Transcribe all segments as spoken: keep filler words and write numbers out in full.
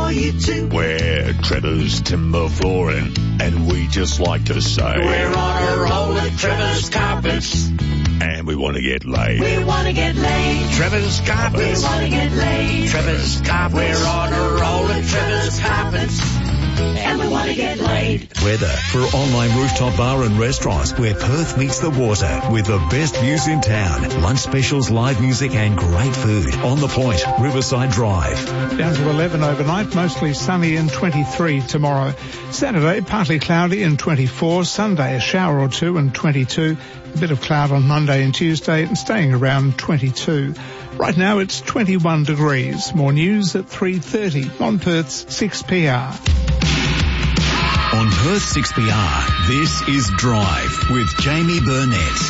for you too. We're Trevor's Timber Flooring, and we just like to say We're on a roll at Trevor's Carpets. and we want to get laid. We want to get laid. Trevor's We Carpets. want to get laid. Trevor's Carpets. We're on a roll at Trevor's Carpets. And we want to get laid. Weather for online rooftop bar and restaurants where Perth meets the water with the best views in town. Lunch specials, live music and great food. On the Point, Riverside Drive. Down to eleven overnight, mostly sunny and twenty-three tomorrow. Saturday, partly cloudy and twenty-four. Sunday, a shower or two and twenty-two. A bit of cloud on Monday and Tuesday and staying around twenty-two. Right now it's twenty-one degrees. More news at three thirty on Perth's six P R. On Perth six P R, this is Drive with Jamie Burnett.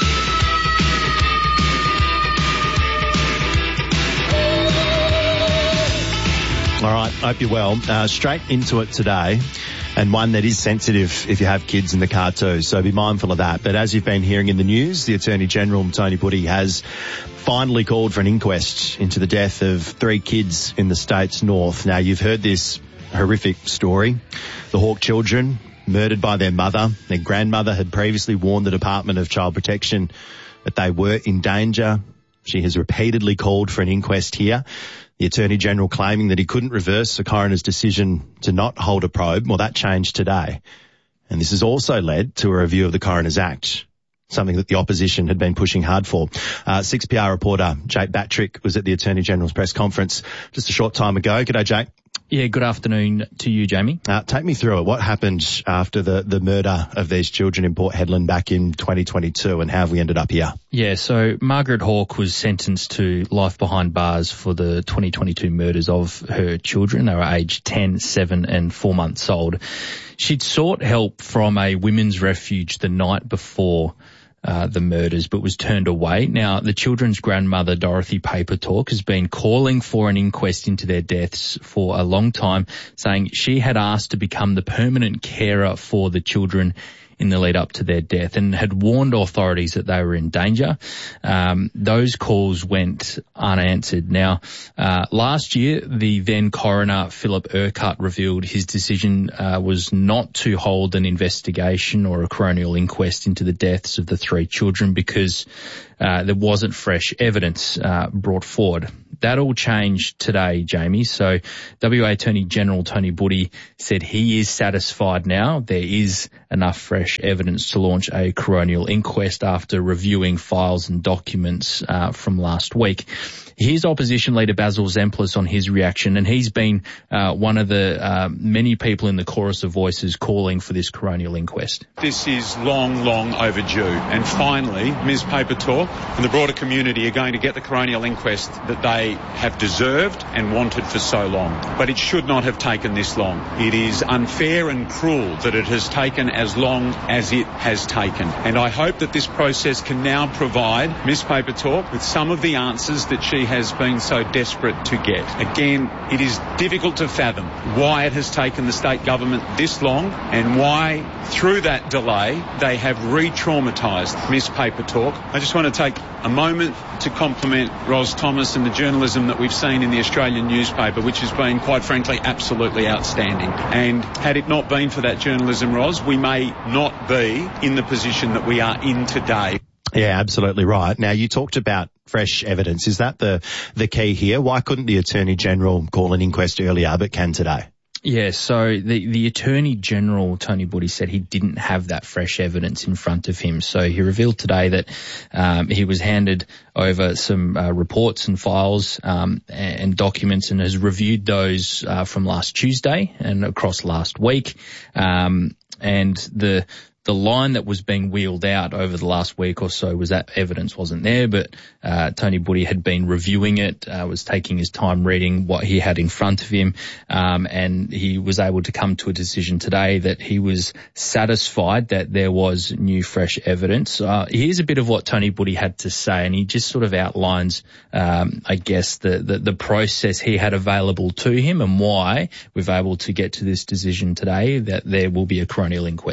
All right, hope you're well. Uh, straight into it today, and one that is sensitive if you have kids in the car too, so be mindful of that. But as you've been hearing in the news, the Attorney-General, Tony Buddy, has finally called for an inquest into the death of three kids in the state's north. Now, you've heard this horrific story. The Hawke children murdered by their mother. Their grandmother had previously warned the Department of Child Protection that they were in danger. She has repeatedly called for an inquest here. The Attorney-General claiming that he couldn't reverse the coroner's decision to not hold a probe. Well, that changed today. And this has also led to a review of the Coroner's Act, something that the opposition had been pushing hard for. Uh, six P R reporter Jake Batrick was at the Attorney-General's press conference just a short time ago. G'day, Jake. Yeah, good afternoon to you, Jamie. Uh, take me through it. What happened after the, the murder of these children in Port Hedland back in twenty twenty-two, and how have we ended up here? Yeah, so Margaret Hawke was sentenced to life behind bars for the twenty twenty-two murders of her children. They were aged ten, seven and four months old. She'd sought help from a women's refuge the night before Uh, the murders, but was turned away. Now, the children's grandmother, Dorothy Papertalk, has been calling for an inquest into their deaths for a long time, saying she had asked to become the permanent carer for the children in the lead up to their death, and had warned authorities that they were in danger. Um, those calls went unanswered. Now, uh, last year, the then coroner, Philip Urquhart, revealed his decision uh, was not to hold an investigation or a coronial inquest into the deaths of the three children because uh, there wasn't fresh evidence uh, brought forward. That all changed today, Jamie. So W A Attorney-General Tony Buddy said he is satisfied now. There is enough fresh evidence to launch a coronial inquest after reviewing files and documents uh, from last week. Here's Opposition Leader Basil Zemplis on his reaction, and he's been uh, one of the uh, many people in the chorus of voices calling for this coronial inquest. This is long, long overdue, and finally Miz Papertalk and the broader community are going to get the coronial inquest that they have deserved and wanted for so long. But it should not have taken this long. It is unfair and cruel that it has taken as long as it has taken, and I hope that this process can now provide Miz Papertalk with some of the answers that she has been so desperate to get. Again, it is difficult to fathom why it has taken the state government this long, and why through that delay they have re-traumatised Miss Papertalk. I just want to take a moment to compliment Ros Thomas and the journalism that we've seen in the Australian newspaper, which has been, quite frankly, absolutely outstanding. And had it not been for that journalism, Ros, we may not be in the position that we are in today. Yeah, absolutely right. Now, you talked about fresh evidence. Is that the, the key here? Why couldn't the Attorney-General call an inquest earlier but can today? Yeah, so the, the Attorney-General, Tony Buddy, said he didn't have that fresh evidence in front of him. So he revealed today that um, he was handed over some uh, reports and files um, and documents, and has reviewed those uh, from last Tuesday and across last week. Um, and the The line that was being wheeled out over the last week or so was that evidence wasn't there, but uh, Tony Buddy had been reviewing it, uh, was taking his time reading what he had in front of him, um, and he was able to come to a decision today that he was satisfied that there was new, fresh evidence. Uh, here's a bit of what Tony Buddy had to say, and he just sort of outlines, um, I guess, the, the, the process he had available to him and why we've able to get to this decision today that there will be a coronial inquest.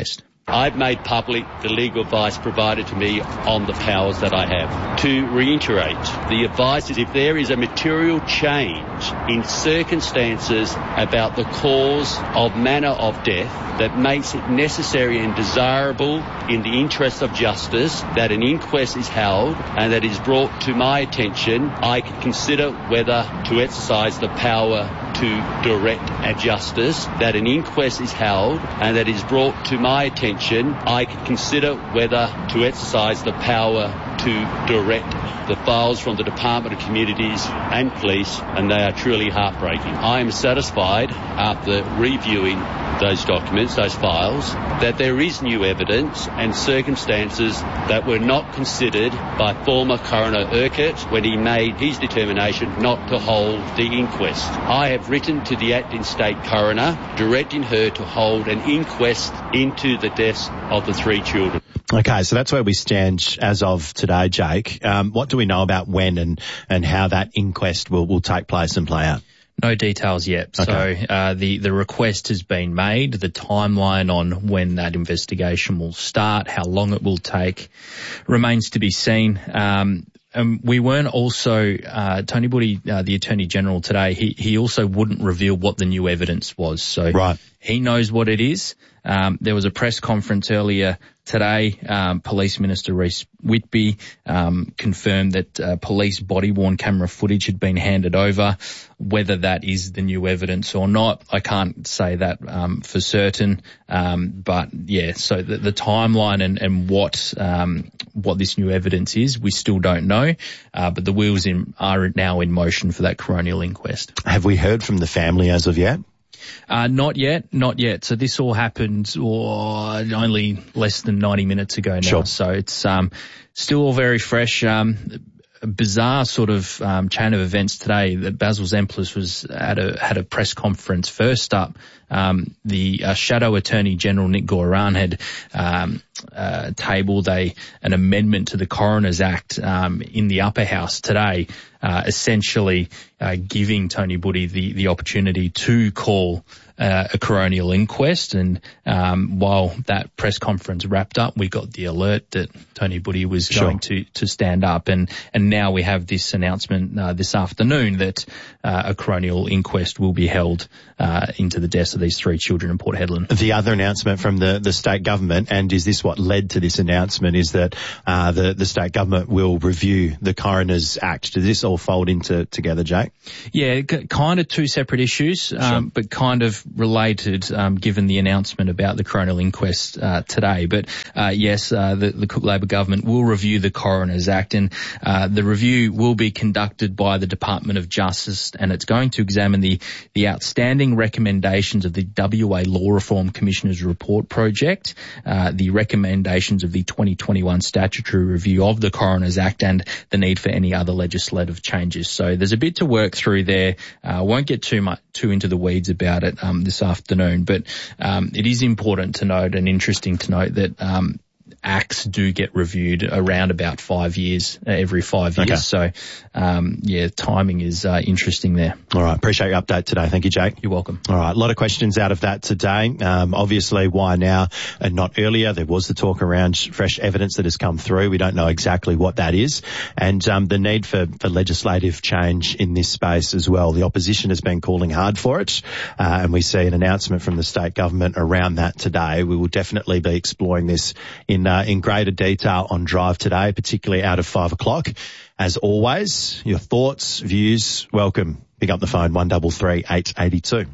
I've made public the legal advice provided to me on the powers that I have. To reiterate, the advice is if there is a material change in circumstances about the cause of manner of death that makes it necessary and desirable in the interest of justice that an inquest is held and that is brought to my attention, I can consider whether to exercise the power to direct a justice, that an inquest is held and that is brought to my attention, I can consider whether to exercise the power to direct the files from the Department of Communities and Police, and they are truly heartbreaking. I am satisfied after reviewing those documents, those files, that there is new evidence and circumstances that were not considered by former Coroner Urquhart when he made his determination not to hold the inquest. I have written to the acting state coroner directing her to hold an inquest into the deaths of the three children. Okay, so that's where we stand as of today, Jake. Um, what do we know about when and, and how that inquest will, will take place and play out? No details yet. Okay. So uh, the, the request has been made. The timeline on when that investigation will start, how long it will take, remains to be seen. Um, Um, we weren't also, uh, Tony Buddy, uh, the Attorney General today, he, he also wouldn't reveal what the new evidence was. So right. He knows what it is. Um, there was a press conference earlier today. Um, Police Minister Reece Whitby, um, confirmed that, uh, police body-worn camera footage had been handed over. Whether that is the new evidence or not, I can't say that, um, for certain. Um, but yeah, so the, the timeline and, and what, um, what this new evidence is, we still don't know. Uh, but the wheels in, are now in motion for that coronial inquest. Have we heard from the family as of yet? Uh, not yet, not yet. So this all happened oh, only less than ninety minutes ago now. Sure. So it's um, still all very fresh. Um, a bizarre sort of um, chain of events today that Basil Zemplis was at a, had a press conference. First up, um, the uh, Shadow Attorney General Nick Goran had um, uh, tabled a an amendment to the Coroners Act um, in the upper house today, uh, essentially uh, giving Tony Buddy the, the opportunity to call Uh, a coronial inquest. And um, while that press conference wrapped up, we got the alert that Tony Buddy was sure. going to, to stand up. And, and now we have this announcement uh, this afternoon that uh, a coronial inquest will be held uh, into the deaths of these three children in Port Hedland. The other announcement from the, the state government, and is this what led to this announcement, is that uh, the, the state government will review the Coroners Act. Does this all fold into together, Jake? Yeah, c- kind of two separate issues, um, sure. but kind of related, um, given the announcement about the coronial inquest uh, today. But uh, yes, uh, the, the Cook Labor government will review the Coroners Act, and uh, the review will be conducted by the Department of Justice, and it's going to examine the the outstanding recommendations of the W A Law Reform Commissioner's Report Project, uh, the recommendations of the twenty twenty-one statutory review of the Coroners Act, and the need for any other legislative changes. So there's a bit to work through there. Uh, won't get too much too into the weeds about it um, this afternoon, but um, it is important to note and interesting to note that um, acts do get reviewed around about five years, uh, every five years. Okay. So, um, yeah, timing is uh, interesting there. All right. Appreciate your update today. Thank you, Jake. You're welcome. All right. A lot of questions out of that today. Um, obviously, why now and not earlier? There was the talk around fresh evidence that has come through. We don't know exactly what that is. And um, the need for, for legislative change in this space as well. The opposition has been calling hard for it. Uh, and we see an announcement from the state government around that today. We will definitely be exploring this in uh, in greater detail on Drive today, particularly out of five o'clock. As always, your thoughts, views, welcome. Pick up the phone, one three three, eight eight two.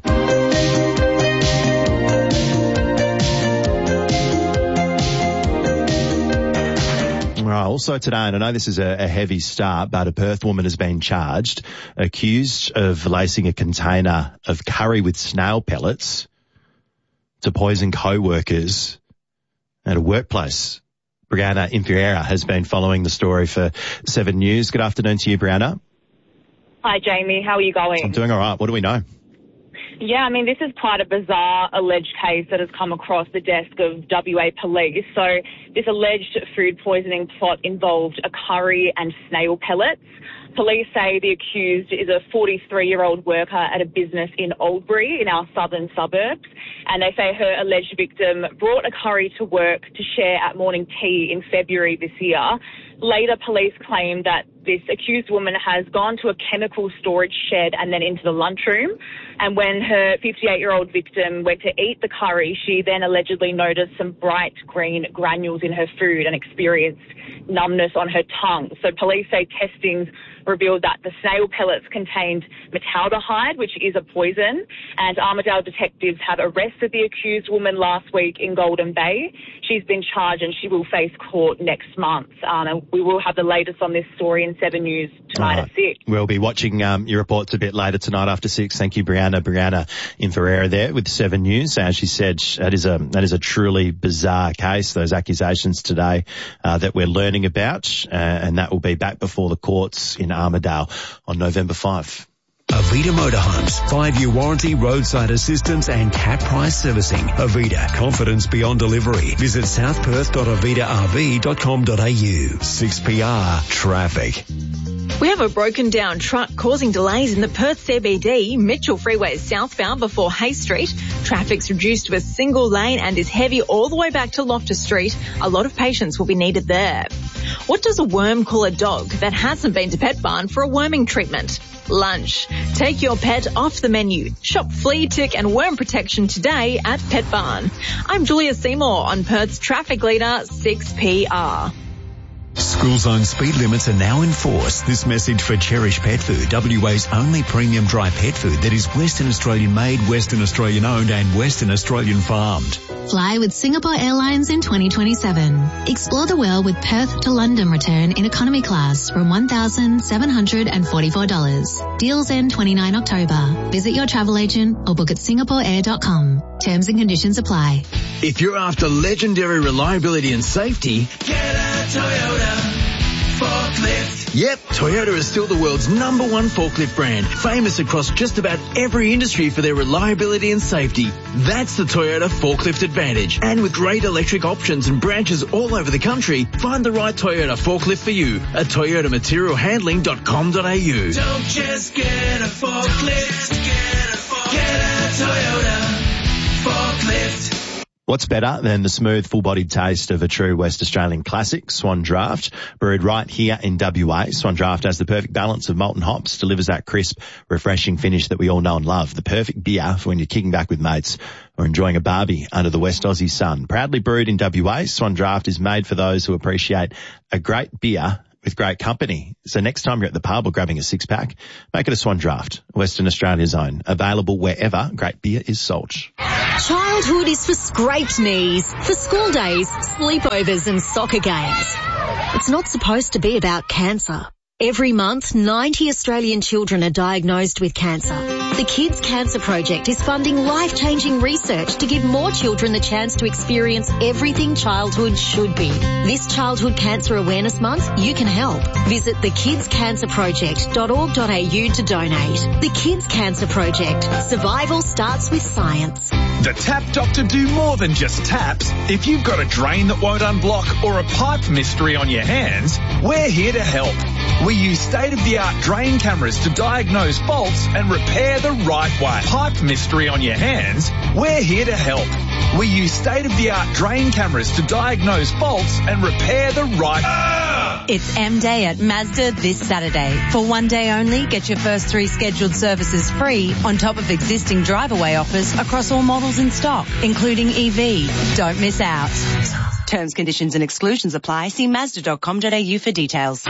Right, also today, and I know this is a, a heavy start, but a Perth woman has been charged, accused of lacing a container of curry with snail pellets to poison co-workers at a workplace. Brianna Inferiera has been following the story for Seven News. Good afternoon to you, Brianna. Hi, Jamie. How are you going? I'm doing all right. What do we know? Yeah, I mean, this is quite a bizarre alleged case that has come across the desk of W A Police. So this alleged food poisoning plot involved a curry and snail pellets. Police say the accused is a forty-three-year-old worker at a business in Oldbury in our southern suburbs, and they say her alleged victim brought a curry to work to share at morning tea in February this year. Later, police claim that this accused woman has gone to a chemical storage shed and then into the lunchroom. And when her fifty-eight-year-old victim went to eat the curry, she then allegedly noticed some bright green granules in her food and experienced numbness on her tongue. So police say testings revealed that the snail pellets contained metaldehyde, which is a poison. And Armidale detectives have arrested the accused woman last week in Golden Bay. She's been charged and she will face court next month. Um, and we will have the latest on this story in Seven News tonight right. at six. We'll be watching um, your reports a bit later tonight after six. Thank you, Brianna. Brianna in Ferreira there with Seven News. As she said, that is a that is a truly bizarre case. Those accusations today uh, that we're learning about, uh, and that will be back before the courts in Armidale on November fifth. Avita Motorhomes, five-year warranty, roadside assistance and cap price servicing. Avita, confidence beyond delivery. Visit south perth dot avita r v dot com dot a u. six P R Traffic. We have a broken down truck causing delays in the Perth C B D, Mitchell Freeway southbound before Hay Street. Traffic's reduced to a single lane and is heavy all the way back to Loftus Street. A lot of patience will be needed there. What does a worm call a dog that hasn't been to Pet Barn for a worming treatment? Lunch. Take your pet off the menu. Shop flea, tick and worm protection today at Pet Barn. I'm Julia Seymour on Perth's traffic leader, six P R. School zone speed limits are now in force. This message for Cherish Pet Food, W A's only premium dry pet food that is Western Australian made, Western Australian owned and Western Australian farmed. Fly with Singapore Airlines in twenty twenty-seven. Explore the world with Perth to London return in economy class from one thousand seven hundred forty-four dollars. Deals end the twenty-ninth of October. Visit your travel agent or book at singapore air dot com. Terms and conditions apply. If you're after legendary reliability and safety, get a Toyota forklift. Yep, Toyota is still the world's number one forklift brand, famous across just about every industry for their reliability and safety. That's the Toyota Forklift Advantage. And with great electric options and branches all over the country, find the right Toyota forklift for you at toyota material handling dot com dot a u. Don't just get a forklift, get a forklift. Get a Toyota forklift. What's better than the smooth, full-bodied taste of a true West Australian classic, Swan Draft, brewed right here in W A. Swan Draft has the perfect balance of malt and hops, delivers that crisp, refreshing finish that we all know and love. The perfect beer for when you're kicking back with mates or enjoying a barbie under the West Aussie sun. Proudly brewed in W A, Swan Draft is made for those who appreciate a great beer with great company. So next time you're at the pub or grabbing a six-pack, make it a Swan Draft, Western Australia's own, available wherever great beer is sold. Childhood is for scraped knees, for school days, sleepovers and soccer games. It's not supposed to be about cancer. Every month, ninety Australian children are diagnosed with cancer. The Kids Cancer Project is funding life-changing research to give more children the chance to experience everything childhood should be. This Childhood Cancer Awareness Month, you can help. Visit the kids cancer project dot org dot a u to donate. The Kids Cancer Project. Survival starts with science. The Tap Doctor do more than just taps. If you've got a drain that won't unblock or a pipe mystery on your hands, we're here to help. We use state-of-the-art drain cameras to diagnose faults and repair the right way. Pipe mystery on your hands, we're here to help. We use state-of-the-art drain cameras to diagnose faults and repair the right... Ah! It's M-Day at Mazda this Saturday. For one day only, get your first three scheduled services free on top of existing drive-away offers across all models in stock, including E V. Don't miss out. Terms, conditions and exclusions apply. See mazda dot com dot a u for details.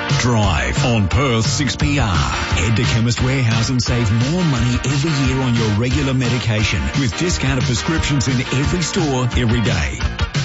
Drive on Perth six P R. Head to Chemist Warehouse and save more money every year on your regular medication with discounted prescriptions in every store every day.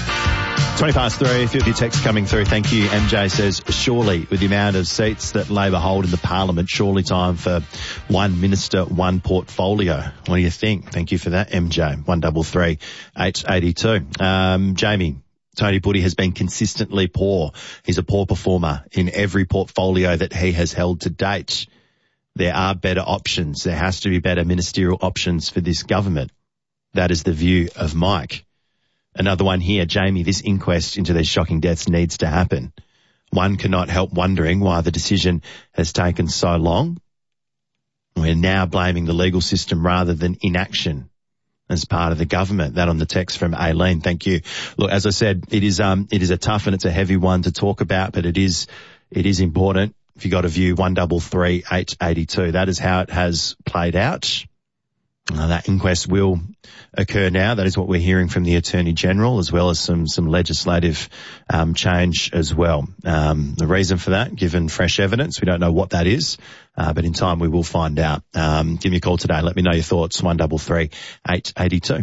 twenty past three, a few of your texts coming through. Thank you. M J says, surely with the amount of seats that Labor hold in the Parliament, surely time for one minister, one portfolio. What do you think? Thank you for that, M J. one double three, eight eighty-two. Um, Jamie. Tony Buddy has been consistently poor. He's a poor performer in every portfolio that he has held to date. There are better options. There has to be better ministerial options for this government. That is the view of Mike. Another one here, Jamie, this inquest into these shocking deaths needs to happen. one cannot help wondering why the decision has taken so long. We're now blaming the legal system rather than inaction as part of the government. That on the text from Aileen. Thank you. Look, as I said, it is, um, it is a tough and it's a heavy one to talk about, but it is, it is important. If you got a view, one double three eight eighty two. That is how it has played out. Uh, that inquest will occur now. That is what we're hearing from the Attorney General, as well as some some legislative um, change as well. Um, the reason for that, given fresh evidence, we don't know what that is, uh, but in time we will find out. Um, give me a call today. Let me know your thoughts. one double three eight eighty two.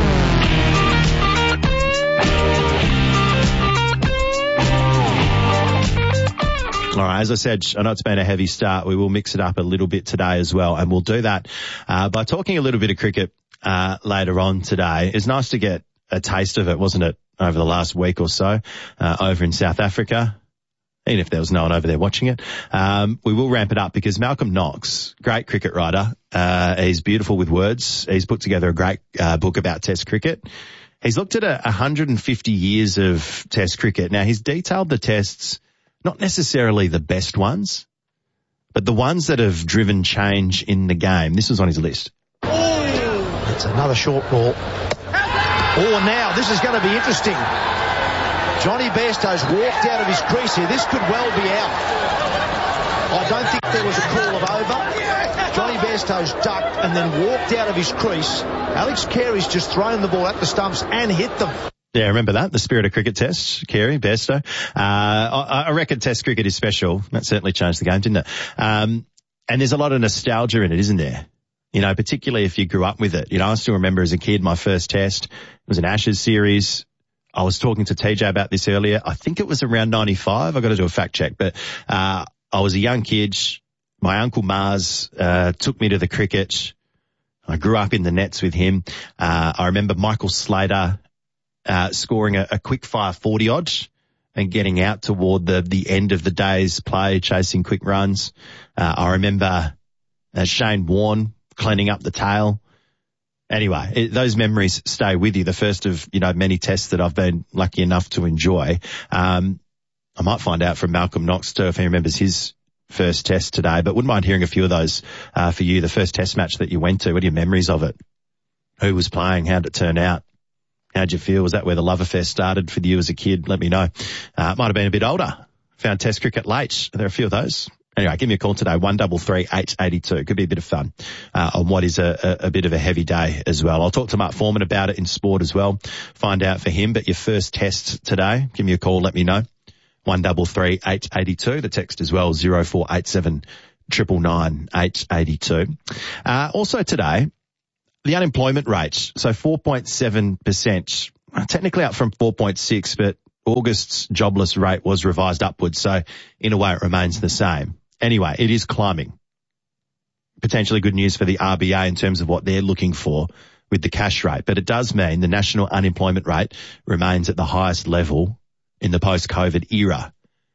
All right, as I said, I know it's been a heavy start. We will mix it up a little bit today as well, and we'll do that uh, by talking a little bit of cricket uh, later on today. It's nice to get a taste of it, wasn't it, over the last week or so uh, over in South Africa, even if there was no one over there watching it. Um, we will ramp it up because Malcolm Knox, great cricket writer, uh, he's beautiful with words. He's put together a great uh, book about Test cricket. He's looked at a, one hundred fifty years of Test cricket. Now, he's detailed the tests, not necessarily the best ones, but the ones that have driven change in the game. This was on his list. Oh, it's another short ball. Oh, now this is going to be interesting. Johnny Bairstow's walked out of his crease here. This could well be out. I don't think there was a call of over. Johnny Bairstow's ducked and then walked out of his crease. Alex Carey's just thrown the ball at the stumps and hit them. Yeah, remember that? The Spirit of Cricket Test, Carey, Bairstow. Uh, I, I reckon Test cricket is special. That certainly changed the game, didn't it? Um, and there's a lot of nostalgia in it, isn't there? You know, particularly if you grew up with it. You know, I still remember as a kid, my first test, it was an Ashes series. I was talking to T J about this earlier. I think it was around ninety-five. I've got to do a fact check, but, uh, I was a young kid. My uncle Mars, uh, took me to the cricket. I grew up in the nets with him. Uh, I remember Michael Slater, Uh, scoring a, a quick fire forty odd and getting out toward the, the end of the day's play, chasing quick runs. Uh, I remember uh, Shane Warne cleaning up the tail. Anyway, it, those memories stay with you. The first of, you know, many tests that I've been lucky enough to enjoy. Um, I might find out from Malcolm Knox too if he remembers his first test today, but wouldn't mind hearing a few of those, uh, for you. The first test match that you went to, what are your memories of it? Who was playing? How did it turn out? How'd you feel? Was that where the love affair started for you as a kid? Let me know. Uh, it might have been a bit older. Found Test cricket late. There are a few of those. Anyway, give me a call today, one double three eight eighty two. Could be a bit of fun uh, on what is a, a, a bit of a heavy day as well. I'll talk to Mark Foreman about it in sport as well. Find out for him. But your first test today, give me a call. Let me know. one double three eight eighty two. The text as well, zero four eight seven nine nine eight eighty two. Uh, also today, the unemployment rate, so four point seven percent, technically up from four point six, but August's jobless rate was revised upwards, so in a way it remains the same. Anyway, it is climbing. Potentially good news for the R B A in terms of what they're looking for with the cash rate, but it does mean the national unemployment rate remains at the highest level in the post-COVID era.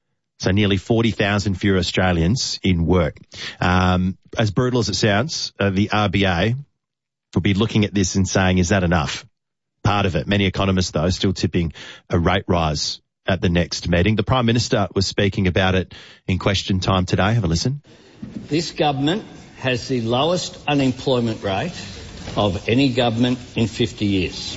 So nearly forty thousand fewer Australians in work. Um, as brutal as it sounds, uh, the R B A will be looking at this and saying, is that enough? Part of it. Many economists, though, still tipping a rate rise at the next meeting. The Prime Minister was speaking about it in question time today. Have a listen. This government has the lowest unemployment rate of any government in fifty years.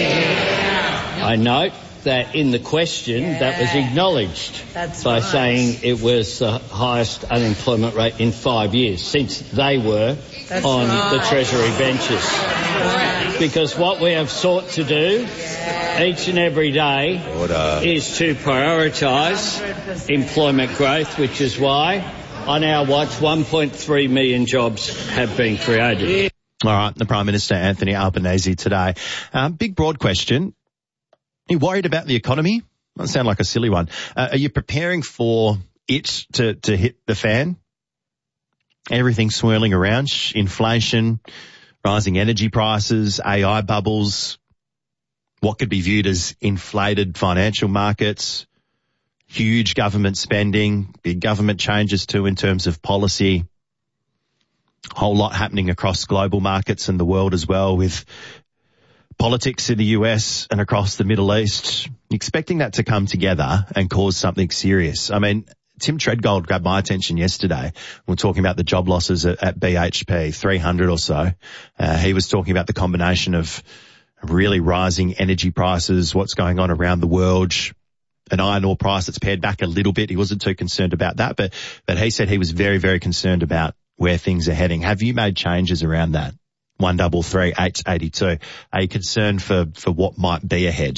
Yeah. I note that in the question yeah. that was acknowledged That's by right. saying it was the highest unemployment rate in five years since they were That's on right. the Treasury benches. Right. Because what we have sought to do yeah. each and every day Order. is to prioritise employment growth, which is why on our watch one point three million jobs have been created. Yeah. All right, the Prime Minister, Anthony Albanese, today. Um, big, broad question. Are you worried about the economy? Doesn't sound like a silly one. Uh, are you preparing for it to, to hit the fan? Everything swirling around, inflation, rising energy prices, A I bubbles, what could be viewed as inflated financial markets, huge government spending, big government changes too in terms of policy, whole lot happening across global markets and the world as well with politics in the U S and across the Middle East, expecting that to come together and cause something serious. I mean, Tim Treadgold grabbed my attention yesterday. We're talking about the job losses at, at B H P, three hundred or so. Uh, he was talking about the combination of really rising energy prices, what's going on around the world, an iron ore price that's pared back a little bit. He wasn't too concerned about that, but, but he said he was very, very concerned about where things are heading. Have you made changes around that? One double three H eighty two. Are you concerned for, for what might be ahead?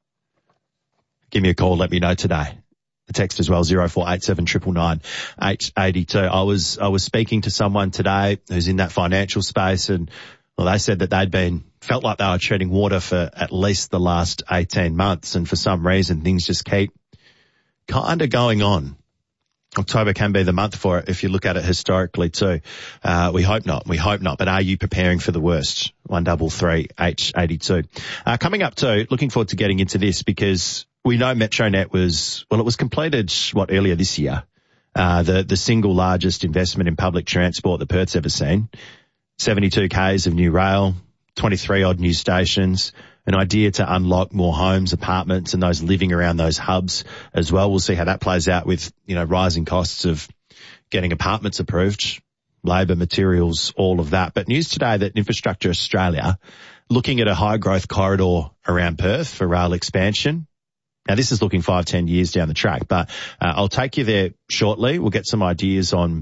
Give me a call. Let me know today. The text as well, zero four eight seven nine nine nine H eighty-two. I was, I was speaking to someone today who's in that financial space, and well, they said that they'd been, felt like they were treading water for at least the last eighteen months. And for some reason, things just keep kind of going on. October can be the month for it if you look at it historically too. Uh, we hope not. We hope not. But are you preparing for the worst? One double three H eighty-two. Uh, coming up too, looking forward to getting into this because we know Metronet was, well, it was completed, what, earlier this year. Uh, the, the single largest investment in public transport that Perth's ever seen. seventy-two kays of new rail, twenty-three odd new stations, an idea to unlock more homes, apartments and those living around those hubs as well. We'll see how that plays out with, you know, rising costs of getting apartments approved, labour, materials, all of that. But news today that Infrastructure Australia looking at a high growth corridor around Perth for rail expansion. Now, this is looking five, ten years down the track, but uh, I'll take you there shortly. We'll get some ideas on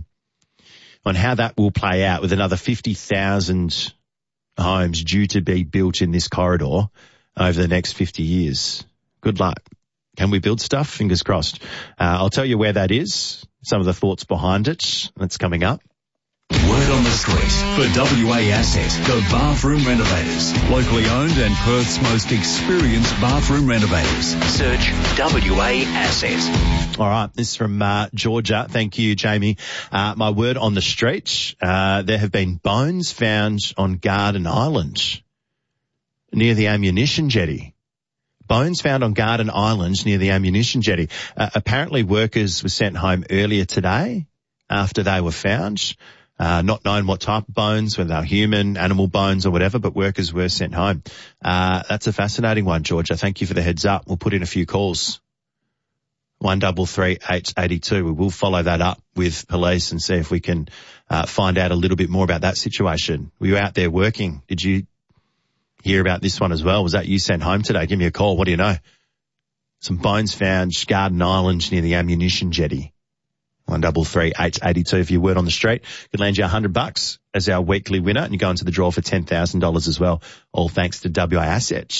on how that will play out with another fifty thousand homes due to be built in this corridor over the next fifty years. Good luck. Can we build stuff? Fingers crossed. Uh, I'll tell you where that is, some of the thoughts behind it. That's coming up. Word on the street for W A Asset, the bathroom renovators. Locally owned and Perth's most experienced bathroom renovators. Search W A Asset. All right, this is from uh, Georgia. Thank you, Jamie. Uh, my word on the street, uh, there have been bones found on Garden Island near the ammunition jetty. Bones found on Garden Island near the ammunition jetty. Uh, apparently workers were sent home earlier today after they were found. Uh, not known what type of bones, whether they're human, animal bones or whatever, but workers were sent home. Uh, that's a fascinating one, Georgia. Thank you for the heads up. We'll put in a few calls. One double three H eighty-two. We will follow that up with police and see if we can uh, find out a little bit more about that situation. Were you out there working? Did you hear about this one as well? Was that you sent home today? Give me a call. What do you know? Some bones found Garden Island near the ammunition jetty. One double three H eighty-two. If you word on the street, could land you a hundred bucks as our weekly winner, and you go into the draw for ten thousand dollars as well. All thanks to W A Assets.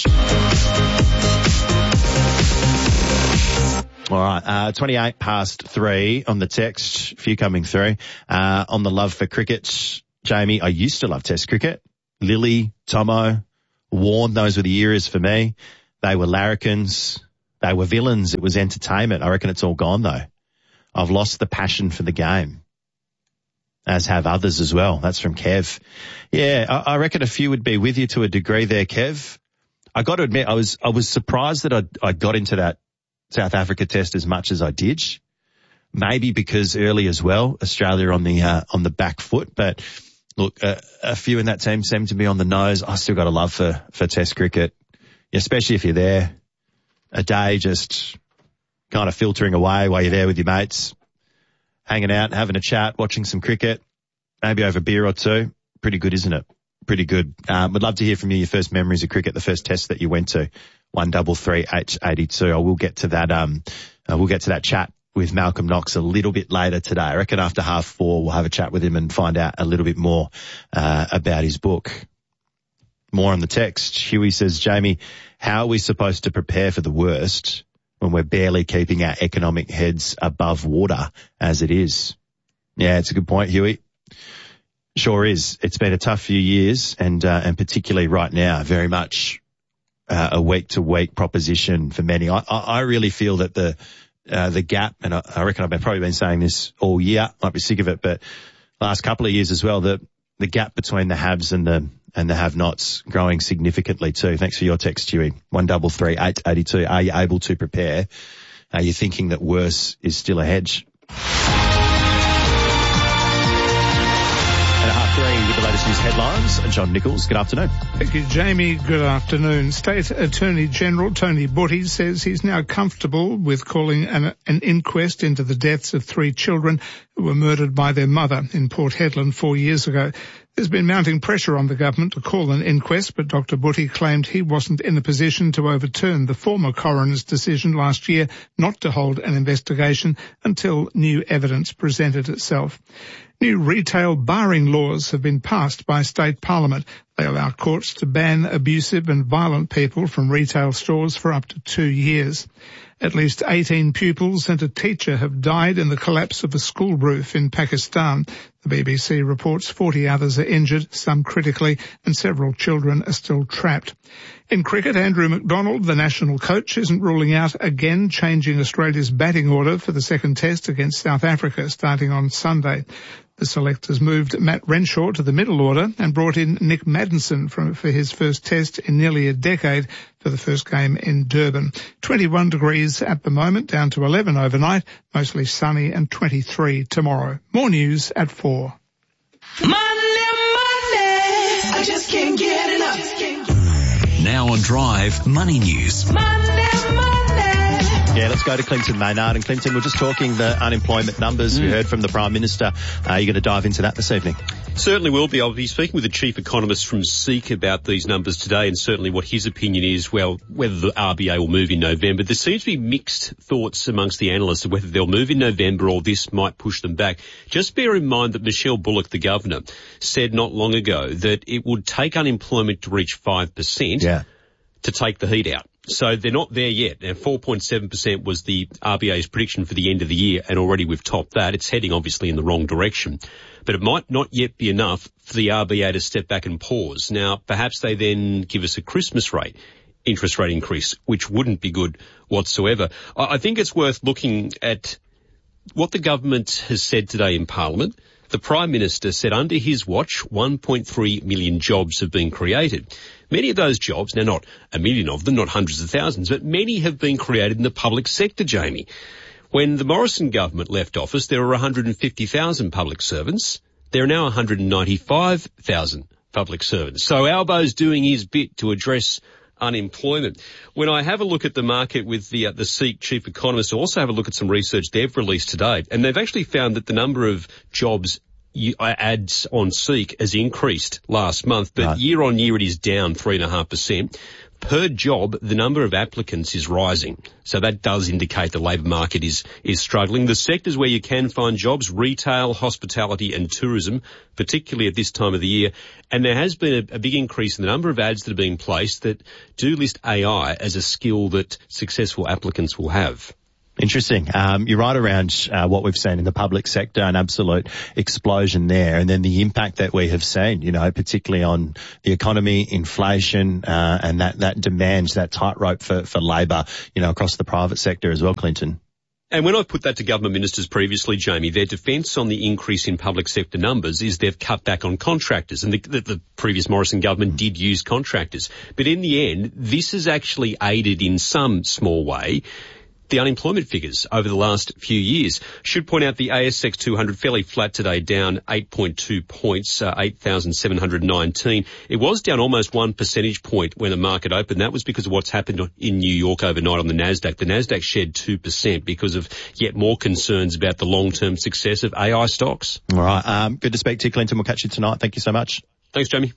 All right, uh, twenty-eight past three on the text. A few coming through. Uh, on the love for cricket, Jamie, I used to love Test cricket. Lily, Tomo, Warren, those were the eras for me. They were larrikins. They were villains. It was entertainment. I reckon it's all gone though. I've lost the passion for the game, as have others as well. That's from Kev. Yeah, I, I reckon a few would be with you to a degree there, Kev. I got to admit, I was I was surprised that I I got into that South Africa test as much as I did. Maybe because early as well, Australia on the uh, on the back foot. But look, uh, a few in that team seem to be on the nose. I still got a love for for Test cricket, especially if you're there a day just kind of filtering away while you're there with your mates, hanging out, having a chat, watching some cricket, maybe over a beer or two. Pretty good, isn't it? Pretty good. Um, would love to hear from you your first memories of cricket, the first test that you went to. One double three H eighty-two. I will get to that. Um, uh, we'll get to that chat with Malcolm Knox a little bit later today. I reckon after half four we'll have a chat with him and find out a little bit more uh, about his book. More on the text. Huey says, Jamie, how are we supposed to prepare for the worst when we're barely keeping our economic heads above water as it is? Yeah, it's a good point, Huey. Sure is. It's been a tough few years, and uh, and particularly right now, very much uh, a week-to-week proposition for many. I, I, I really feel that the uh, the gap, and I, I reckon I've probably been saying this all year, might be sick of it, but last couple of years as well, the the gap between the haves and the and the have-nots growing significantly too. Thanks for your text, Huey. One double three eight eighty two. Are you able to prepare? Are you thinking that worse is still ahead? At half three with the latest news headlines. John Nichols, good afternoon. Thank you, Jamie. Good afternoon. State Attorney General Tony Butty says he's now comfortable with calling an, an inquest into the deaths of three children who were murdered by their mother in Port Hedland four years ago. There's been mounting pressure on the government to call an inquest, but Doctor Butty claimed he wasn't in a position to overturn the former coroner's decision last year not to hold an investigation until new evidence presented itself. New retail barring laws have been passed by state parliament. They allow courts to ban abusive and violent people from retail stores for up to two years. At least eighteen pupils and a teacher have died in the collapse of a school roof in Pakistan. The B B C reports forty others are injured, some critically, and several children are still trapped. In cricket, Andrew McDonald, the national coach, isn't ruling out again changing Australia's batting order for the second test against South Africa starting on Sunday. The selectors moved Matt Renshaw to the middle order and brought in Nick Maddinson for, for his first test in nearly a decade for the first game in Durban. twenty-one degrees at the moment, down to eleven overnight, mostly sunny, and twenty-three tomorrow. More news at four. Monday, Monday, I just can't get enough. Now on Drive, Money News. Monday, Monday. Yeah, let's go to Clinton Maynard. And Clinton, we're just talking the unemployment numbers. Mm. We heard from the Prime Minister. Uh, you're going to dive into that this evening? Certainly will be. I'll be speaking with the chief economist from SEEK about these numbers today, and certainly what his opinion is, well, whether the R B A will move in November. There seems to be mixed thoughts amongst the analysts of whether they'll move in November or this might push them back. Just bear in mind that Michelle Bullock, the governor, said not long ago that it would take unemployment to reach five percent yeah. to take the heat out. So they're not there yet. Now, four point seven percent was the R B A's prediction for the end of the year, and already we've topped that. It's heading obviously in the wrong direction. But it might not yet be enough for the R B A to step back and pause. Now, perhaps they then give us a Christmas rate, interest rate increase, which wouldn't be good whatsoever. I think it's worth looking at what the government has said today in Parliament. The Prime Minister said under his watch, one point three million jobs have been created. Many of those jobs, now not a million of them, not hundreds of thousands, but many have been created in the public sector, Jamie. When the Morrison government left office, there were one hundred fifty thousand public servants. There are now one hundred ninety-five thousand public servants. So Albo's doing his bit to address unemployment. When I have a look at the market with the uh, the SEEK chief economist, I also have a look at some research they've released today, and they've actually found that the number of jobs ads on SEEK has increased last month, but right. year on year it is down three point five percent. Per job, the number of applicants is rising. So that does indicate the labour market is, is struggling. The sectors where you can find jobs, retail, hospitality and tourism, particularly at this time of the year. And there has been a, a big increase in the number of ads that are being placed that do list A I as a skill that successful applicants will have. Interesting. Um, you're right around uh, what we've seen in the public sector, an absolute explosion there, and then the impact that we have seen, you know, particularly on the economy, inflation, uh, and that, that demands that tightrope for, for labour, you know, across the private sector as well, Clinton. And when I've put that to government ministers previously, Jamie, their defence on the increase in public sector numbers is they've cut back on contractors. And the, the, the previous Morrison government mm. did use contractors. But in the end, this has actually aided in some small way the unemployment figures over the last few years. Should point out the A S X two hundred fairly flat today, down eight point two points, uh, eight thousand seven hundred nineteen. It was down almost one percentage point when the market opened. That was because of what's happened in New York overnight on the NASDAQ. The NASDAQ shed two percent because of yet more concerns about the long-term success of A I stocks. All right. Um, good to speak to you, Clinton. We'll catch you tonight. Thank you so much. Thanks, Jamie.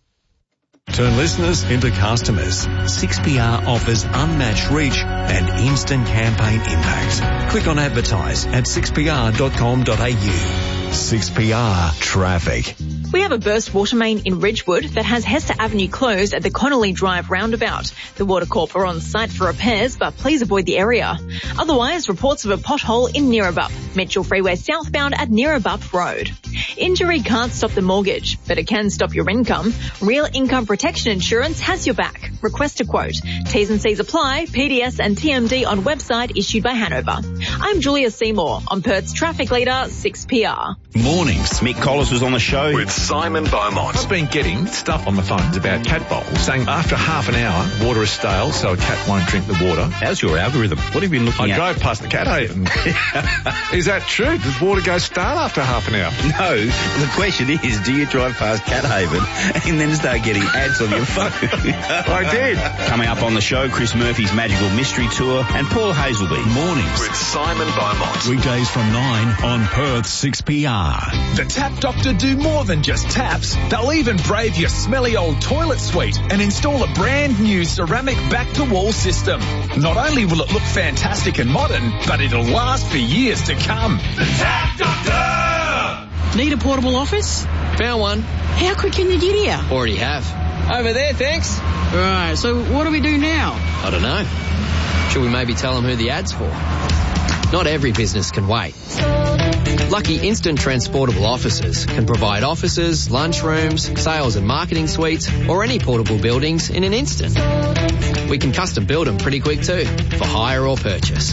Turn listeners into customers. six P R offers unmatched reach and instant campaign impact. Click on advertise at six p r dot com dot a u. six P R Traffic. We have a burst water main in Ridgewood that has Hester Avenue closed at the Connolly Drive roundabout. The Water Corp are on site for repairs, but please avoid the area. Otherwise, reports of a pothole in Neerabup, Mitchell Freeway southbound at Neerabup Road. Injury can't stop the mortgage, but it can stop your income. Real Income Protection Insurance has your back. Request a quote. T's and C's apply. P D S and T M D on website issued by Hanover. I'm Julia Seymour on Perth's traffic leader, six P R. Mornings. Mick Collis was on the show with Simon Beaumont. I've been getting stuff on my phones about cat bowls saying after half an hour, water is stale, so a cat won't drink the water. How's your algorithm? What have you been looking I at? I drove past the cat haven. Is that true? Does water go stale after half an hour? No. The question is, do you drive past Cat Haven and then start getting ads on your phone? I did. Coming up on the show, Chris Murphy's Magical Mystery Tour and Paul Hazelby. Mornings with Simon Beaumont. Weekdays from nine on Perth six P R. The Tap Doctor do more than just taps. They'll even brave your smelly old toilet suite and install a brand new ceramic back-to-wall system. Not only will it look fantastic and modern, but it'll last for years to come. The Tap Doctor! Need a portable office? Found one. How quick can you get here? Already have. Over there, thanks. Right, so what do we do now? I don't know. Should we maybe tell them who the ad's for? Not every business can wait. Lucky Instant Transportable Offices can provide offices, lunchrooms, sales and marketing suites, or any portable buildings in an instant. We can custom build them pretty quick too, for hire or purchase.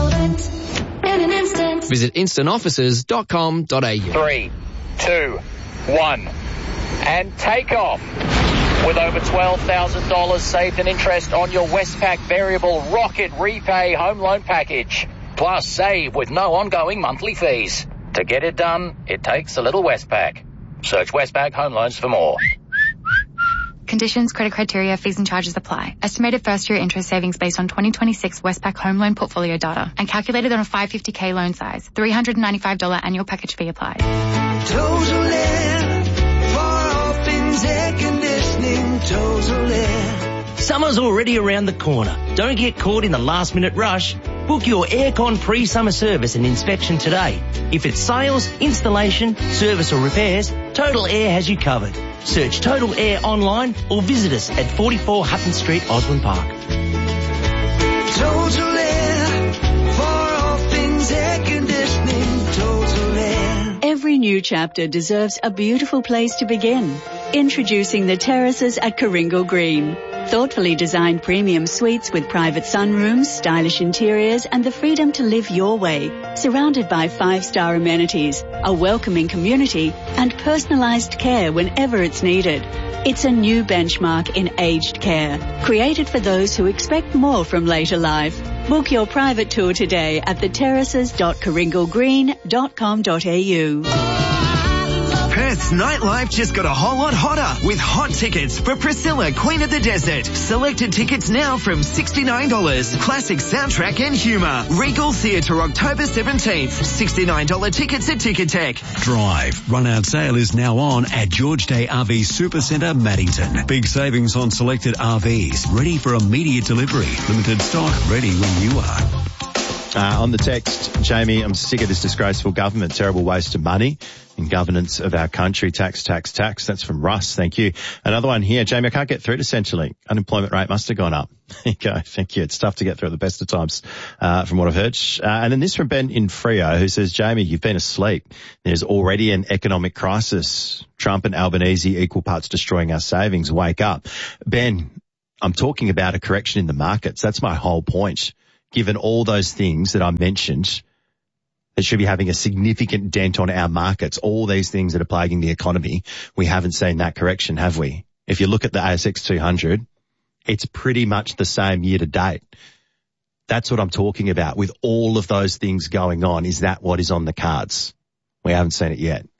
Visit instant offices dot com dot a u. Three, two, one, and take off. With over twelve thousand dollars saved in interest on your Westpac Variable Rocket Repay Home Loan Package. Plus, save with no ongoing monthly fees. To get it done, it takes a little Westpac. Search Westpac Home Loans for more. Conditions, credit criteria, fees and charges apply. Estimated first-year interest savings based on twenty twenty-six Westpac home loan portfolio data and calculated on a five hundred fifty thousand loan size. three hundred ninety-five dollars annual package fee applied. Total Air, for all things air conditioning, Total Air. Summer's already around the corner. Don't get caught in the last-minute rush. Book your aircon pre-summer service and inspection today. If it's sales, installation, service or repairs, Total Air has you covered. Search Total Air online or visit us at forty-four Hutton Street, Osborne Park. Total Air, for all things air conditioning, Total Air. Every new chapter deserves a beautiful place to begin. Introducing the terraces at Coringal Green. Thoughtfully designed premium suites with private sunrooms, stylish interiors and the freedom to live your way. Surrounded by five-star amenities, a welcoming community and personalised care whenever it's needed. It's a new benchmark in aged care, created for those who expect more from later life. Book your private tour today at the terraces dot coringal green dot com dot a u. Perth's nightlife just got a whole lot hotter with hot tickets for Priscilla, Queen of the Desert. Selected tickets now from sixty-nine dollars. Classic soundtrack and humour. Regal Theatre October seventeenth. sixty-nine dollars tickets at Ticketek. Drive. Run-out sale is now on at George Day R V Supercentre, Maddington. Big savings on selected R Vs. Ready for immediate delivery. Limited stock ready when you are. Uh, on the text, Jamie, I'm sick of this disgraceful government. Terrible waste of money in governance of our country. Tax, tax, tax. That's from Russ. Thank you. Another one here. Jamie, I can't get through to Centrelink. Unemployment rate must have gone up. There you go. Thank you. It's tough to get through at the best of times, uh, from what I've heard. Uh, and then this from Ben in Freo, who says, Jamie, you've been asleep. There's already an economic crisis. Trump and Albanese equal parts destroying our savings. Wake up. Ben, I'm talking about a correction in the markets. That's my whole point. Given all those things that I mentioned that should be having a significant dent on our markets, all these things that are plaguing the economy, we haven't seen that correction, have we? If you look at the A S X two hundred, it's pretty much the same year to date. That's what I'm talking about. With all of those things going on, is that what is on the cards? We haven't seen it yet.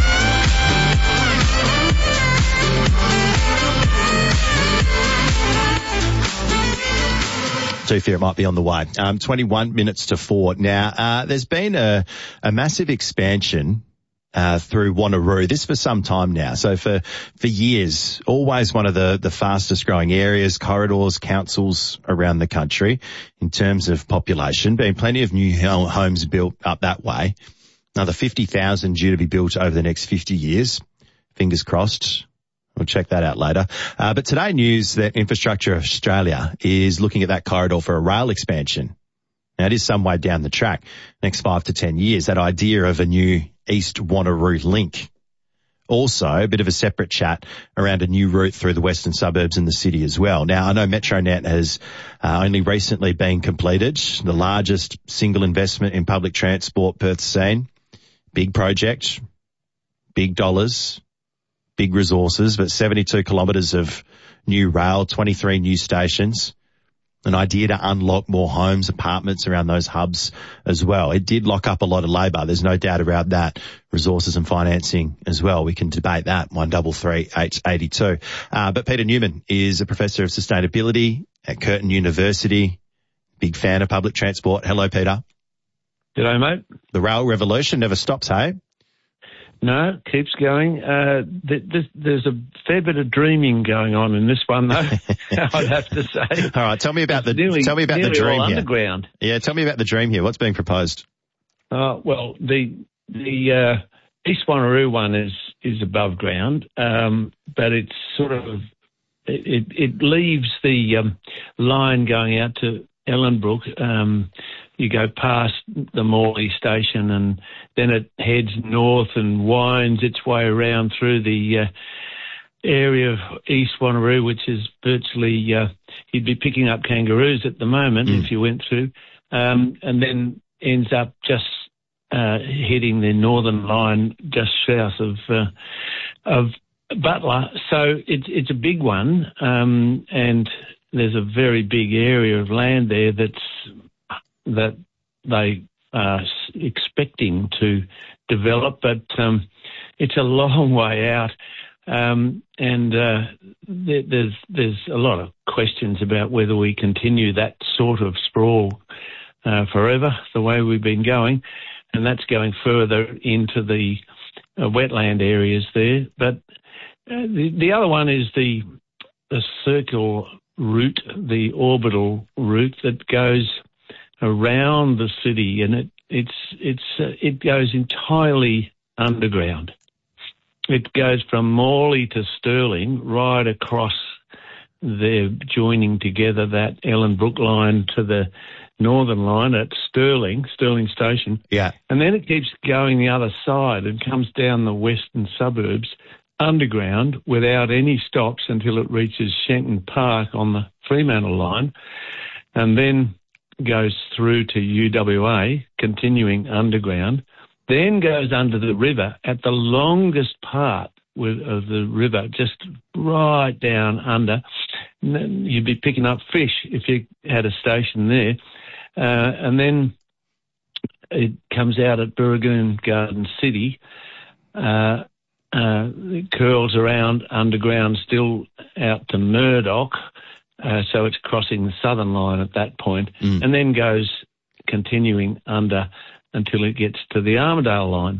Do fear it might be on the way. Um, twenty-one minutes to four. Now, uh, there's been a, a massive expansion, uh, through Wanneroo. This for some time now. So for, for years, always one of the, the fastest growing areas, corridors, councils around the country in terms of population. Been plenty of new homes built up that way. Another fifty thousand due to be built over the next fifty years. Fingers crossed. We'll check that out later. Uh, but today news that Infrastructure Australia is looking at that corridor for a rail expansion. Now it is some way down the track, next five to ten years, that idea of a new East Wanneroo link. also a bit of a separate chat around a new route through the western suburbs and the city as well. Now, I know Metronet has uh, only recently been completed, the largest single investment in public transport Perth's seen. Big project, big dollars, big resources, but seventy-two kilometres of new rail, twenty-three new stations. An idea to unlock more homes, apartments around those hubs as well. It did lock up a lot of labour. There's no doubt about that. Resources and financing as well. We can debate that. one double three eight eighty two. Uh, but Peter Newman is a professor of sustainability at Curtin University. Big fan of public transport. Hello, Peter. G'day, mate. The rail revolution never stops, hey? No, keeps going. Uh, th- th- there's a fair bit of dreaming going on in this one, though. I'd have to say. All right, tell me about the nearly, tell me about the dream all here. Underground. Yeah, tell me about the dream here. What's being proposed? Uh, well, the the uh, East Wanneroo one is is above ground, um, but it's sort of it it leaves the um, line going out to Ellenbrook. Um, You go past the Morley station and then it heads north and winds its way around through the uh, area of East Wanneroo, which is virtually, uh, you'd be picking up kangaroos at the moment mm. if you went through, um, and then ends up just uh, hitting the northern line just south of uh, of Butler. So it's, it's a big one, um, and there's a very big area of land there that's that they are expecting to develop, but um, it's a long way out, um, and uh, there, there's there's a lot of questions about whether we continue that sort of sprawl uh, forever, the way we've been going, and that's going further into the uh, wetland areas there. But uh, the, the other one is the the circle route, the orbital route that goes around the city, and it it's it's uh, it goes entirely underground. It goes from Morley to Stirling, right across there, joining together that Ellenbrook line to the northern line at Stirling, Stirling Station. Yeah. And then it keeps going the other side and comes down the western suburbs underground without any stops until it reaches Shenton Park on the Fremantle line, and then goes through to U W A, continuing underground, then goes under the river at the longest part with, of the river, just right down under. You'd be picking up fish if you had a station there. Uh, and then it comes out at Burragoon Garden City, uh, uh, it curls around underground still out to Murdoch. Uh, so it's crossing the southern line at that point, mm. and then goes continuing under until it gets to the Armidale line.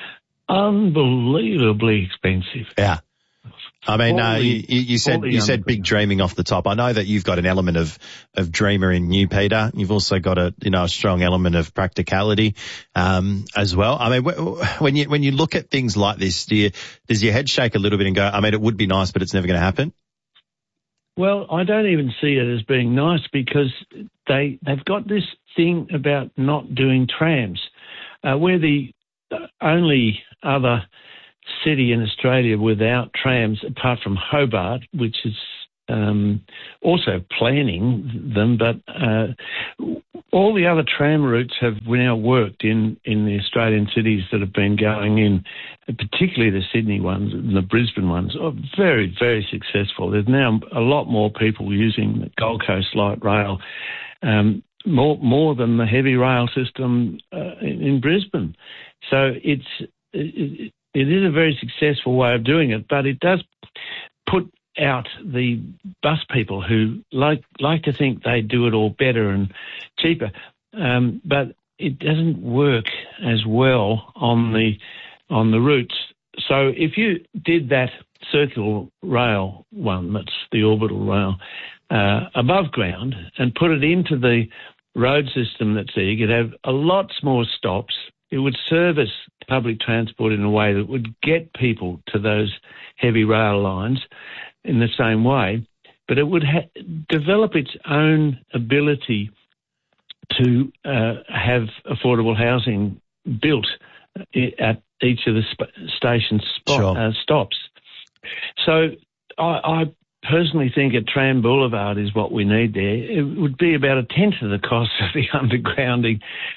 Unbelievably expensive. Yeah. I mean, uh, you, you said you said big dreaming off the top. I know that you've got an element of, of dreamer in you, Peter. You've also got a you know a strong element of practicality um, as well. I mean, when you when you look at things like this, do you, does your head shake a little bit and go, I mean, it would be nice, but it's never going to happen? Well, I don't even see it as being nice because they, they've got this thing about not doing trams. Uh, we're the only other city in Australia without trams, apart from Hobart, which is um, also planning them, but uh, all the other tram routes have now worked in, in the Australian cities that have been going in, particularly the Sydney ones and the Brisbane ones, are very, very successful. There's now a lot more people using the Gold Coast Light Rail, um, more more than the heavy rail system uh, in, in Brisbane. So it's it, it is a very successful way of doing it, but it does put out the bus people who like like to think they do it all better and cheaper, um, but it doesn't work as well on the on the routes. So if you did that circular rail one, that's the orbital rail, uh, above ground and put it into the road system that's there, you could have a lot more stops. It would service public transport in a way that would get people to those heavy rail lines in the same way, but it would ha- develop its own ability to uh, have affordable housing built at each of the sp- station spot, Sure. uh, stops. So I, I personally think a tram boulevard is what we need there. It would be about a tenth of the cost of the undergrounding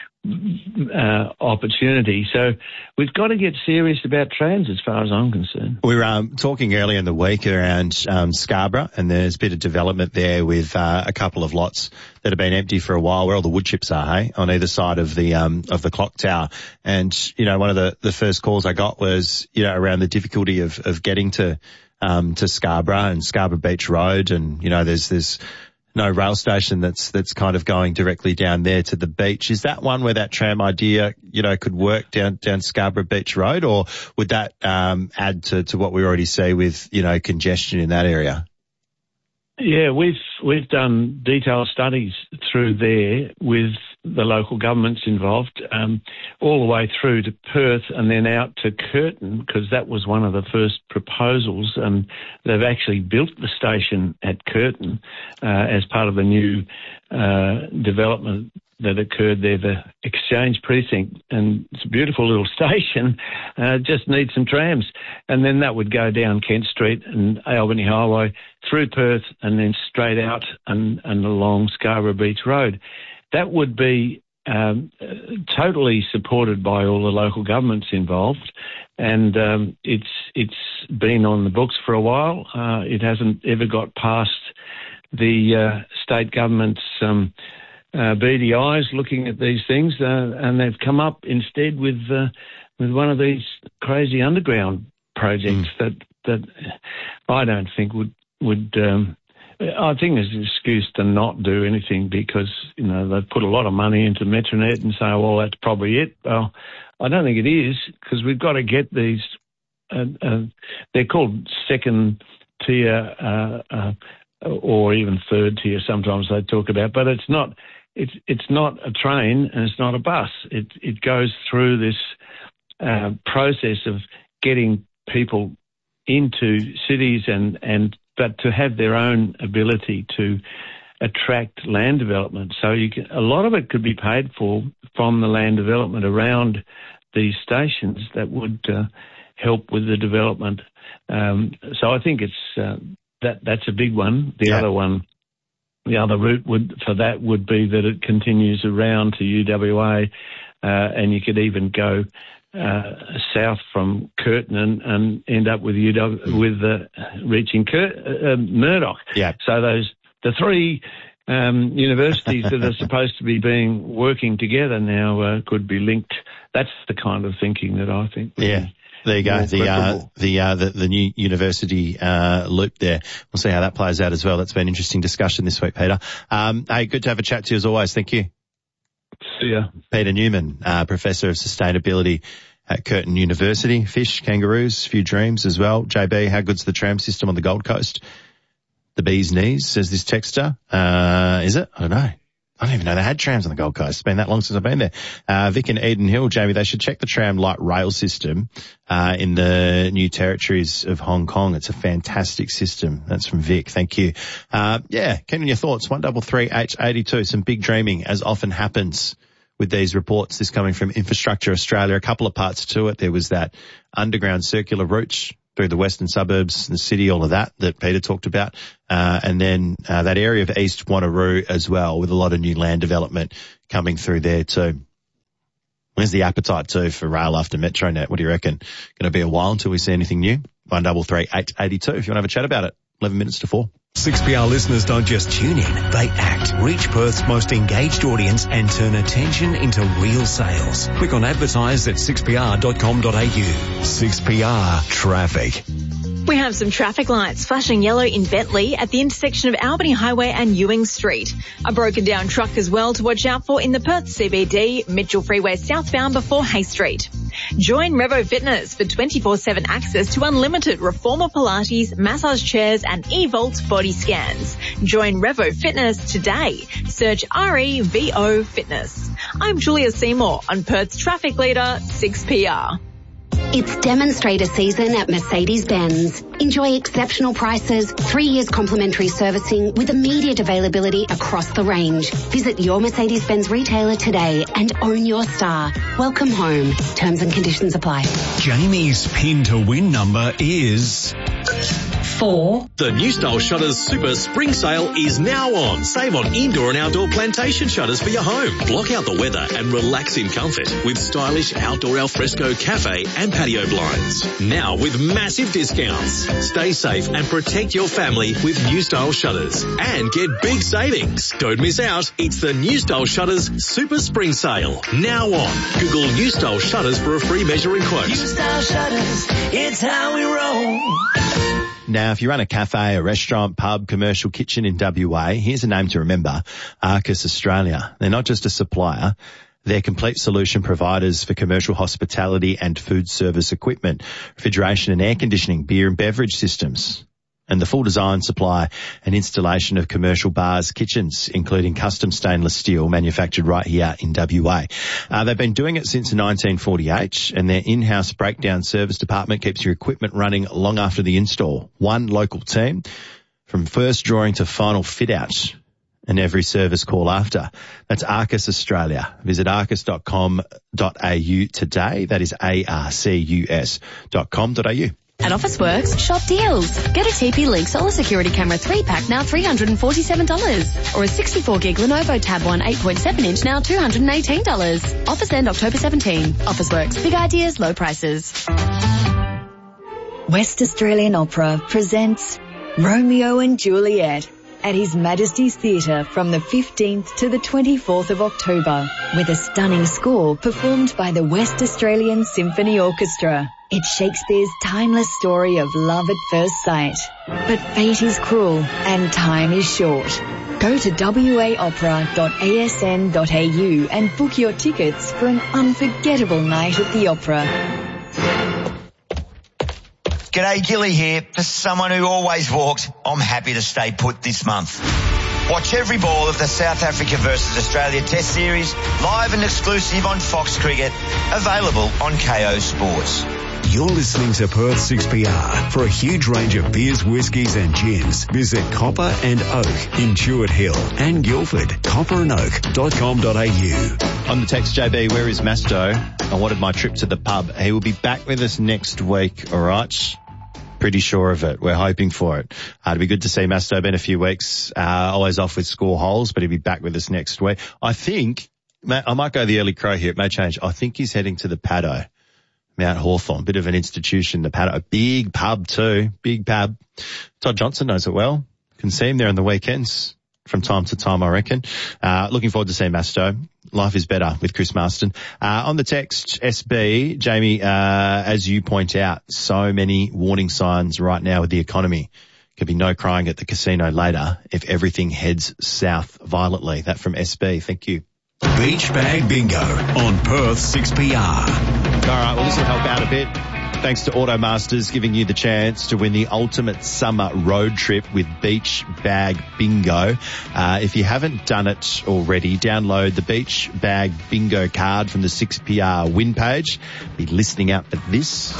uh, opportunity. So we've got to get serious about trams as far as I'm concerned. We were um, talking earlier in the week around um, Scarborough, and there's a bit of development there with uh, a couple of lots that have been empty for a while, where all the wood chips are, hey, on either side of the um, of the clock tower. And, you know, one of the, the first calls I got was, you know, around the difficulty of, of getting to um, to Scarborough and Scarborough Beach Road, and, you know, there's there's no rail station that's that's kind of going directly down there to the beach. Is that one where that tram idea, you know, could work down down Scarborough Beach Road, or would that um, add to, to what we already see with, you know, congestion in that area? Yeah, we've we've done detailed studies through there with the local governments involved, um, all the way through to Perth and then out to Curtin, because that was one of the first proposals, and they've actually built the station at Curtin uh, as part of the new uh, development that occurred there, the Exchange Precinct, and it's a beautiful little station, uh, just needs some trams. And then that would go down Kent Street and Albany Highway through Perth and then straight out and, and along Scarborough Beach Road. That would be um, totally supported by all the local governments involved, and um, it's it's been on the books for a while. Uh, it hasn't ever got past the uh, state government's um, uh, beady eyes looking at these things, uh, and they've come up instead with uh, with one of these crazy underground projects mm. that that I don't think would would. Um, I think it's an excuse to not do anything because, you know, they've put a lot of money into Metronet and say, well, that's probably it. Well, I don't think it is, because we've got to get these, uh, uh, they're called second tier uh, uh, or even third tier sometimes they talk about, but it's not, it's it's not a train and it's not a bus. It, it goes through this uh, process of getting people into cities and, and but to have their own ability to attract land development. So you can, a lot of it could be paid for from the land development around these stations that would uh, help with the development. Um, so I think it's uh, that that's a big one. The yeah. other one, the other route would for that would be that it continues around to U W A, uh, and you could even go Uh, south from Curtin and, and end up with U W, with uh, reaching Cur- uh, Murdoch. Yeah. So those the three um, universities that are supposed to be being working together now uh, could be linked. That's the kind of thinking that I think. Yeah. There you go. The, uh, the, uh, the, the new university, uh, loop there. We'll see how that plays out as well. That's been an interesting discussion this week, Peter. Um, hey, good to have a chat to you as always. Thank you. See ya. Peter Newman, uh, Professor of Sustainability at Curtin University. Fish, kangaroos, few dreams as well. J B, how good's the tram system on the Gold Coast? The bee's knees, says this texter. Uh, is it? I don't know. I don't even know they had trams on the Gold Coast. It's been that long since I've been there. Uh, Vic and Eden Hill, Jamie, they should check the tram light rail system, uh, in the new territories of Hong Kong. It's a fantastic system. That's from Vic. Thank you. Uh, yeah, keen on your thoughts. one double three H eighty-two. Some big dreaming, as often happens with these reports. This coming from Infrastructure Australia. A couple of parts to it. There was that underground circular route through the western suburbs, the city, all of that that Peter talked about. Uh, and then uh, that area of East Wanneroo as well, with a lot of new land development coming through there too. Where's the appetite too for rail after Metronet? What do you reckon? Going to be a while until we see anything new? one double three H eighty-two if you want to have a chat about it. eleven minutes to four. six P R listeners don't just tune in, they act. Reach Perth's most engaged audience and turn attention into real sales. Click on advertise at six p r dot com dot a u. six P R Traffic. We have some traffic lights flashing yellow in Bentley at the intersection of Albany Highway and Ewing Street. A broken down truck as well to watch out for in the Perth C B D, Mitchell Freeway southbound before Hay Street. Join Revo Fitness for twenty-four seven access to unlimited reformer Pilates, massage chairs and eVolt body scans. Join Revo Fitness today. Search R E V O Fitness. I'm Julia Seymour on Perth's traffic leader, six P R. It's demonstrator season at Mercedes-Benz. Enjoy exceptional prices, three years complimentary servicing with immediate availability across the range. Visit your Mercedes-Benz retailer today and own your star. Welcome home. Terms and conditions apply. Jamie's pin to win number is Four. The New Style Shutters Super Spring Sale is now on. Save on indoor and outdoor plantation shutters for your home. Block out the weather and relax in comfort with stylish outdoor alfresco cafe and patio blinds. Now with massive discounts. Stay safe and protect your family with New Style Shutters. And get big savings. Don't miss out. It's the New Style Shutters Super Spring Sale. Now on. Google New Style Shutters for a free measuring quote. New Style Shutters, it's how we roll. Now, if you run a cafe, a restaurant, pub, commercial kitchen in W A, here's a name to remember, Arcus Australia. They're not just a supplier. They're complete solution providers for commercial hospitality and food service equipment, refrigeration and air conditioning, beer and beverage systems, and the full design, supply and installation of commercial bars, kitchens, including custom stainless steel manufactured right here in W A. Uh, they've been doing it since nineteen forty-eight, and their in-house breakdown service department keeps your equipment running long after the install. One local team from first drawing to final fit out and every service call after. That's Arcus Australia. Visit arcus dot com dot a u today. That is A R C U S dot com dot a u. At Officeworks, shop deals. Get a T P Link Solar Security Camera three pack now three hundred forty-seven dollars. Or a sixty-four gig Lenovo Tab one eight point seven inch now two hundred eighteen dollars. Offers end October seventeenth. Officeworks. Big ideas, low prices. West Australian Opera presents Romeo and Juliet at His Majesty's Theatre from the fifteenth to the twenty-fourth of October, with a stunning score performed by the West Australian Symphony Orchestra. It's Shakespeare's timeless story of love at first sight. But fate is cruel and time is short. Go to w a opera dot a s n dot a u and book your tickets for an unforgettable night at the opera. G'day, Gilly here. For someone who always walked, I'm happy to stay put this month. Watch every ball of the South Africa versus Australia Test Series live and exclusive on Fox Cricket, available on K O Sports. You're listening to Perth six P R. For a huge range of beers, whiskies and gins, visit Copper and Oak in Jewett Hill and Guildford. copper and oak dot com dot a u. On the text, J B, where is Masto? I wanted my trip to the pub. He will be back with us next week, all right? Pretty sure of it. We're hoping for it. Uh, it'd be good to see Masto. Been a few weeks, uh, always off with score holes, but he'll be back with us next week. I think, I might go the early crow here. It may change. I think he's heading to the Paddo, Mount Hawthorn. Bit of an institution, the Paddo. A big pub too. Big pub. Todd Johnson knows it well. Can see him there on the weekends from time to time, I reckon. Uh, looking forward to seeing Masto. Life is better with Chris Marston. Uh, on the text, S B, Jamie, uh, as you point out, so many warning signs right now with the economy. Could be no crying at the casino later if everything heads south violently. That from S B. Thank you. Beach Bag Bingo on Perth six P R. All right, well, this will help out a bit. Thanks to Automasters giving you the chance to win the ultimate summer road trip with Beach Bag Bingo. Uh, if you haven't done it already, download the Beach Bag Bingo card from the six P R win page. Be listening out for this.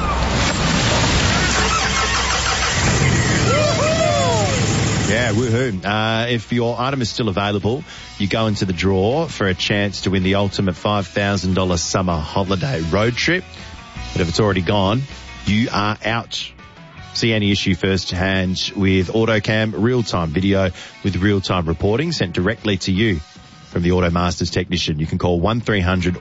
Yeah, woohoo. Uh, if your item is still available, you go into the draw for a chance to win the ultimate five thousand dollars summer holiday road trip. But if it's already gone, you are out. See any issue firsthand with AutoCam, real-time video with real-time reporting sent directly to you from the Automasters technician. You can call one three hundred